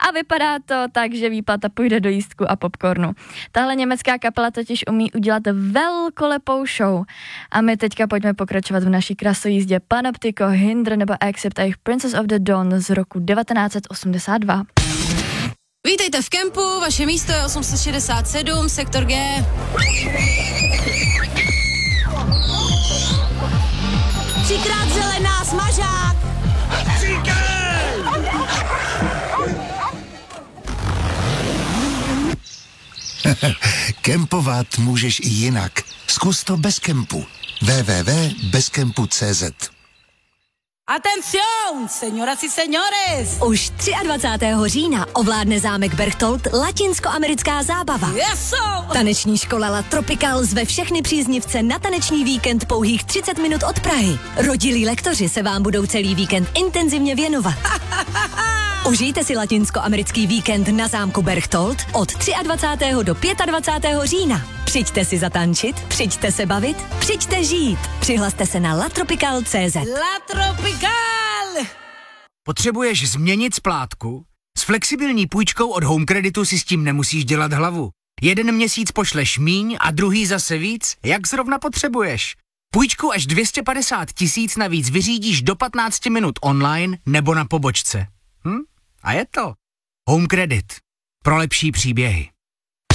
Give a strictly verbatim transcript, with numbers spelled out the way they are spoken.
A vypadá to tak, že výplata půjde do lístku a popcornu. Tahle německá kapela totiž umí udělat velkolepou show. A my teďka pojďme pokračovat v naší krasojízdě Panoptico, Hindr nebo Accept a jejich Princess of the Dawn z roku devatenáct set osmdesát dva. Vítejte v kempu, vaše místo je osm set šedesát sedm, sektor G. Třikrát zelená, smažák! Kempovat můžeš i jinak. Zkus to bez kempu. w w w tečka bez kempu tečka c z Atención, señoras y señores! Už dvacátého třetího října ovládne zámek Berchtold latinskoamerická zábava. Yeso! Taneční škola La Tropical zve všechny příznivce na taneční víkend pouhých třicet minut od Prahy. Rodilí lektoři se vám budou celý víkend intenzivně věnovat. Užijte si latinskoamerický víkend na zámku Berchtold od dvacátého třetího do dvacátého pátého října. Přijďte si zatančit, přijďte se bavit, přijďte žít. Přihlaste se na latropical tečka c z. La Tropical! Potřebuješ změnit splátku? S flexibilní půjčkou od Home Creditu si s tím nemusíš dělat hlavu. Jeden měsíc pošleš míň a druhý zase víc, jak zrovna potřebuješ. Půjčku až dvě stě padesát tisíc navíc vyřídíš do patnáct minut online nebo na pobočce. Hm? A je to. Home Credit. Pro lepší příběhy.